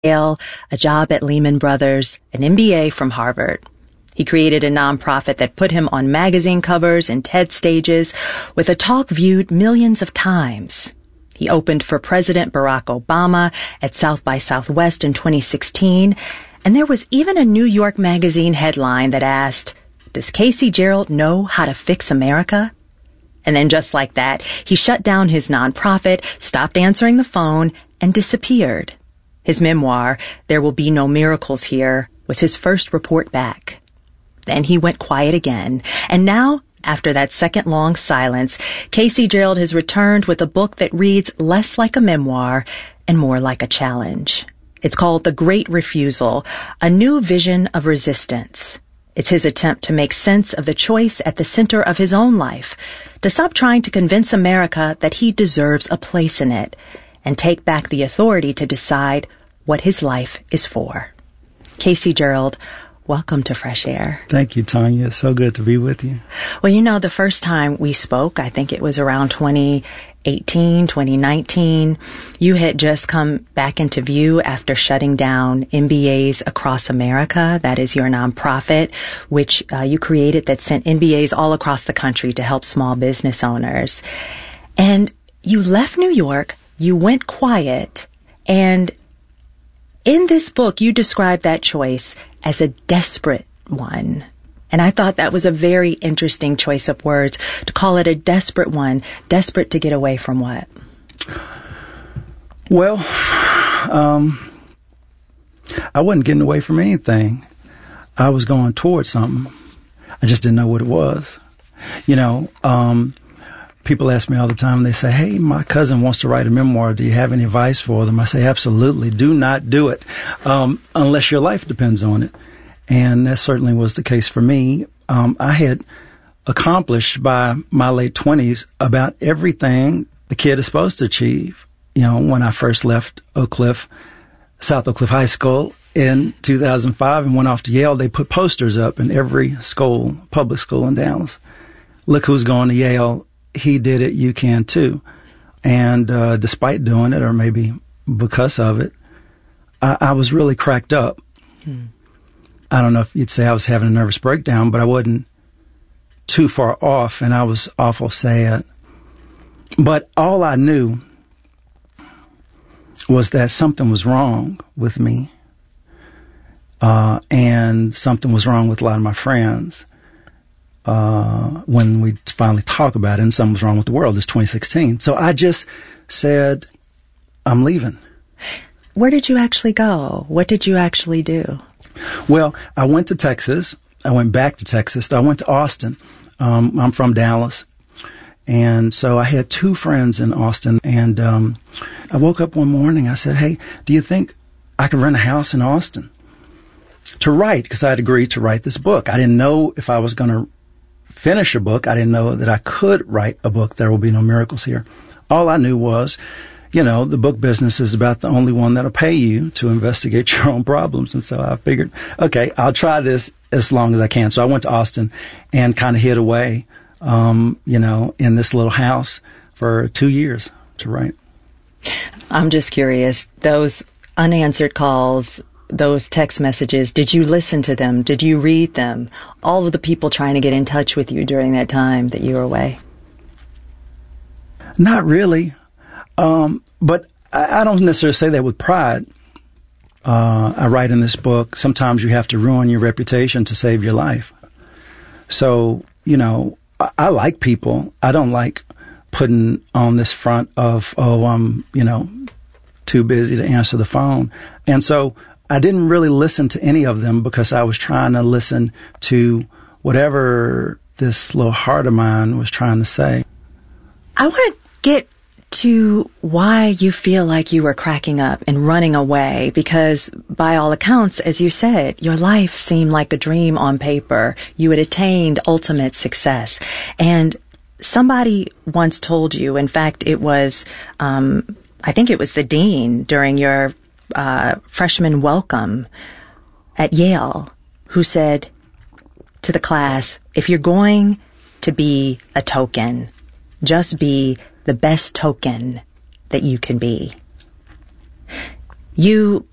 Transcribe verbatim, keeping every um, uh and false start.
Yale, a job at Lehman Brothers, an M B A from Harvard. He created a nonprofit that put him on magazine covers and TED stages with a talk viewed millions of times. He opened for President Barack Obama at South by Southwest in twenty sixteen, and there was even a New York Magazine headline that asked, "Does Casey Gerald know how to fix America?" And then just like that, he shut down his nonprofit, stopped answering the phone, and disappeared. His memoir, There Will Be No Miracles Here, was his first report back. Then he went quiet again, and now, after that second long silence, Casey Gerald has returned with a book that reads less like a memoir and more like a challenge. It's called The Great Refusal, a new vision of resistance. It's his attempt to make sense of the choice at the center of his own life, to stop trying to convince America that he deserves a place in it, and take back the authority to decide what his life is for. Casey Gerald, welcome to Fresh Air. Thank you, Tanya. It's so good to be with you. Well, you know, the first time we spoke, I think it was around twenty eighteen, twenty nineteen, you had just come back into view after shutting down M B As Across America. That is your nonprofit, which uh, you created that sent M B As all across the country to help small business owners. And you left New York, you went quiet, and in this book, you described that choice as a desperate one. And I thought that was a very interesting choice of words, to call it a desperate one. Desperate to get away from what? Well, um, I wasn't getting away from anything. I was going towards something. I just didn't know what it was. You know, um, people ask me all the time, they say, "Hey, my cousin wants to write a memoir. Do you have any advice for them?" I say, absolutely. Do not do it um, unless your life depends on it. And that certainly was the case for me. Um, I had accomplished by my late twenties about everything the kid is supposed to achieve. You know, when I first left Oak Cliff, South Oak Cliff High School in two thousand five and went off to Yale, they put posters up in every school, public school in Dallas. Look who's going to Yale. He did it. You can too. And uh, despite doing it, or maybe because of it, I, I was really cracked up. Hmm. I don't know if you'd say I was having a nervous breakdown, but I wasn't too far off, and I was awful sad. But all I knew was that something was wrong with me, uh, and something was wrong with a lot of my friends. Uh, when we finally talk about it, and something was wrong with the world. It's twenty sixteen. So I just said, I'm leaving. Where did you actually go? What did you actually do? Well, I went to Texas. I went back to Texas. I went to Austin. Um, I'm from Dallas. And so I had two friends in Austin. And um, I woke up one morning. I said, "Hey, do you think I could rent a house in Austin to write?" Because I had agreed to write this book. I didn't know if I was going to finish a book. I didn't know that I could write a book. There Will Be No Miracles Here. All I knew was, you know, the book business is about the only one that'll pay you to investigate your own problems. And so I figured, okay, I'll try this as long as I can. So I went to Austin and kind of hid away, um, you know, in this little house for two years to write. I'm just curious, those unanswered calls, those text messages, did you listen to them? Did you read them? All of the people trying to get in touch with you during that time that you were away? Not really. Um, but I, I don't necessarily say that with pride. Uh, I write in this book, sometimes you have to ruin your reputation to save your life. So, you know, I, I like people. I don't like putting on this front of, oh, I'm, you know, too busy to answer the phone. And so I didn't really listen to any of them because I was trying to listen to whatever this little heart of mine was trying to say. I want to get to why you feel like you were cracking up and running away, because by all accounts, as you said, your life seemed like a dream on paper. You had attained ultimate success. And somebody once told you, in fact, it was, um, I think it was the dean during your uh, freshman welcome at Yale, who said to the class, if you're going to be a token, just be the best token that you can be. You